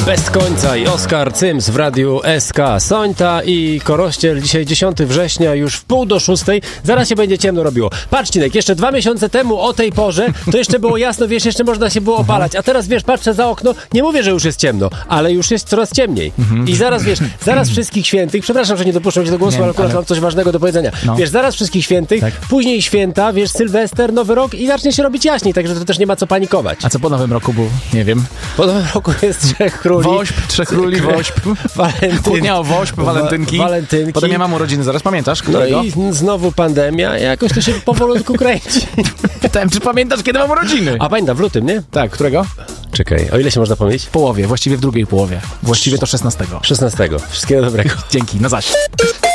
Bez końca i Oskar Cyms w radiu SK. Sońta i Korościel. Dzisiaj 10 września, już w 5:45. Zaraz się będzie ciemno robiło. Patrz, Cinek, jeszcze 2 miesiące temu o tej porze to jeszcze było jasno, wiesz, jeszcze można się było opalać. A teraz, wiesz, patrzę za okno, nie mówię, że już jest ciemno, ale już jest coraz ciemniej. I zaraz, wiesz, zaraz Wszystkich Świętych, przepraszam, że nie dopuszczam się do głosu, ale akurat mam coś ważnego do powiedzenia. No. Wiesz, zaraz Wszystkich Świętych, tak. Później święta, wiesz, Sylwester, Nowy Rok i zacznie się robić jaśniej, także to też nie ma co panikować. A co po Nowym Roku był? Nie wiem. Po Nowym Roku jest Trzech Króli. Wośp, Trzech Króli, Wośp. Chłodnia o Wośp, walentynki. Potem ja mam urodziny, zaraz pamiętasz? Którego? No i znowu pandemia, jakoś to się powolutku kręci. Pytałem, czy pamiętasz, kiedy mam urodziny? A pamiętam, w lutym, nie? Tak, którego? Czekaj, o ile się można pomylić? W połowie, właściwie w drugiej połowie. Właściwie to 16. 16. Wszystkiego dobrego. Dzięki, na zaś.